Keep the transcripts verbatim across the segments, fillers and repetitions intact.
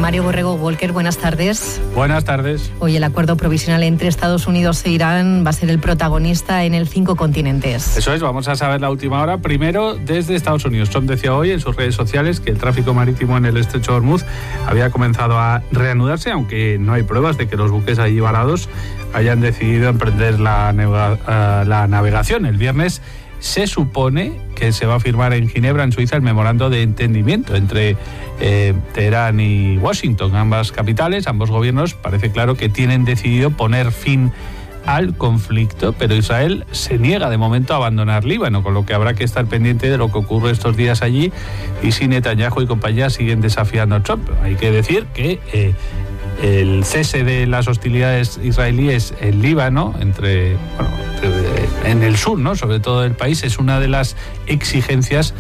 Mario Borrego Walker, buenas tardes. Buenas tardes. Hoy el acuerdo provisional entre Estados Unidos e Irán va a ser el protagonista en el cinco continentes. Eso es, vamos a saber la última hora. Primero, desde Estados Unidos. Trump decía hoy en sus redes sociales que el tráfico marítimo en el estrecho de Hormuz había comenzado a reanudarse, aunque no hay pruebas de que los buques allí varados hayan decidido emprender la, navega- la navegación. El viernes se supone que se va a firmar en Ginebra, en Suiza, el memorando de entendimiento entre eh, Teherán y Washington. Ambas capitales, ambos gobiernos, parece claro que tienen decidido poner fin al conflicto, pero Israel se niega de momento a abandonar Líbano, con lo que habrá que estar pendiente de lo que ocurre estos días allí y si Netanyahu y compañía siguen desafiando a Trump. Hay que decir que eh, el cese de las hostilidades israelíes en Líbano, entre, bueno, en el sur, ¿no?, sobre todo del país, es una de las exigencias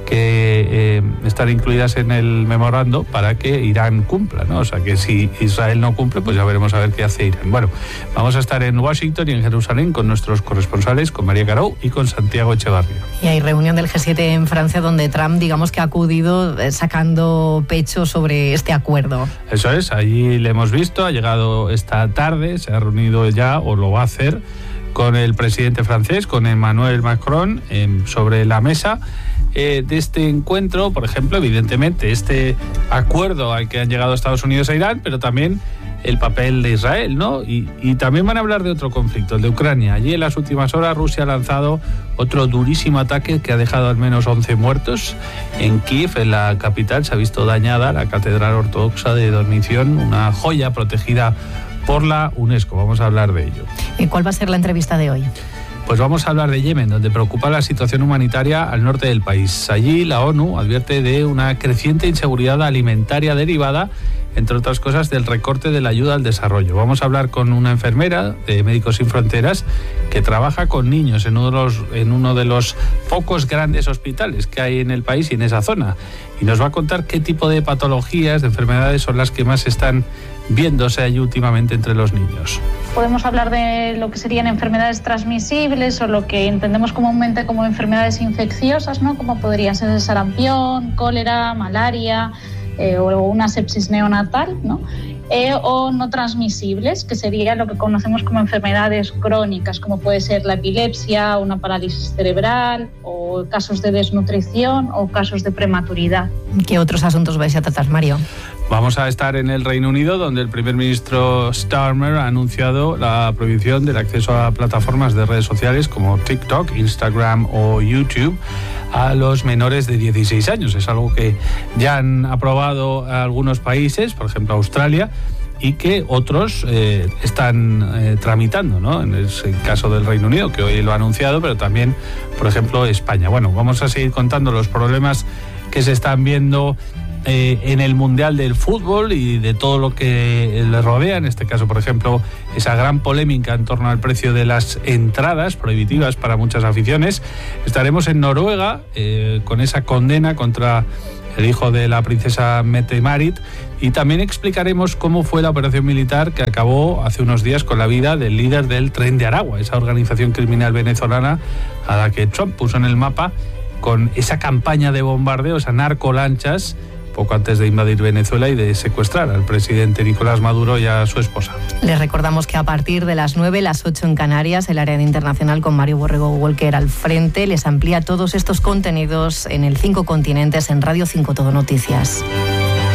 que eh, están incluidas en el memorando para que Irán cumpla, ¿no? O sea que si Israel no cumple, pues ya veremos a ver qué hace Irán. Bueno, vamos a estar en Washington y en Jerusalén con nuestros corresponsales, con María Carou y con Santiago Echevarría. Y hay reunión del G siete en Francia donde Trump, digamos que ha acudido eh, sacando pecho sobre este acuerdo. Eso es, allí le hemos visto, ha llegado esta tarde, se ha reunido ya o lo va a hacer con el presidente francés, con Emmanuel Macron, eh, sobre la mesa eh, de este encuentro, por ejemplo, evidentemente este acuerdo al que han llegado Estados Unidos e Irán, pero también el papel de Israel, ¿no? Y, y también van a hablar de otro conflicto, el de Ucrania. Allí en las últimas horas Rusia ha lanzado otro durísimo ataque que ha dejado al menos once muertos. En Kiev, en la capital, se ha visto dañada la Catedral Ortodoxa de Dormición, una joya protegida por la UNESCO. Vamos a hablar de ello. ¿Y cuál va a ser la entrevista de hoy? Pues vamos a hablar de Yemen, donde preocupa la situación humanitaria al norte del país. Allí la ONU advierte de una creciente inseguridad alimentaria derivada, entre otras cosas, del recorte de la ayuda al desarrollo. Vamos a hablar con una enfermera de Médicos Sin Fronteras que trabaja con niños en uno de los, en uno de los pocos grandes hospitales que hay en el país y en esa zona. Y nos va a contar qué tipo de patologías, de enfermedades son las que más están viéndose allí últimamente entre los niños. Podemos hablar de lo que serían enfermedades transmisibles o lo que entendemos comúnmente como enfermedades infecciosas, ¿no?, como podría ser el sarampión, cólera, malaria eh, o una sepsis neonatal, ¿no? Eh, o no transmisibles, que sería lo que conocemos como enfermedades crónicas, como puede ser la epilepsia, una parálisis cerebral, o casos de desnutrición o casos de prematuridad. ¿Qué otros asuntos vais a tratar, Mario? Vamos a estar en el Reino Unido, donde el primer ministro Starmer ha anunciado la prohibición del acceso a plataformas de redes sociales como TikTok, Instagram o YouTube a los menores de dieciséis años. Es algo que ya han aprobado algunos países, por ejemplo Australia, y que otros eh, están eh, tramitando, ¿no? En el caso del Reino Unido, que hoy lo ha anunciado, pero también, por ejemplo, España. Bueno, vamos a seguir contando los problemas que se están viendo eh, en el Mundial del Fútbol y de todo lo que le rodea. En este caso, por ejemplo, esa gran polémica en torno al precio de las entradas prohibitivas para muchas aficiones. Estaremos en Noruega eh, con esa condena contra el hijo de la princesa Mette-Marit, y también explicaremos cómo fue la operación militar que acabó hace unos días con la vida del líder del Tren de Aragua, esa organización criminal venezolana a la que Trump puso en el mapa con esa campaña de bombardeo, esas narcolanchas, poco antes de invadir Venezuela y de secuestrar al presidente Nicolás Maduro y a su esposa. Les recordamos que a partir de las nueve, las ocho en Canarias, el área de internacional con Mario Borrego Walker al frente les amplía todos estos contenidos en el cinco continentes en Radio cinco Todo Noticias.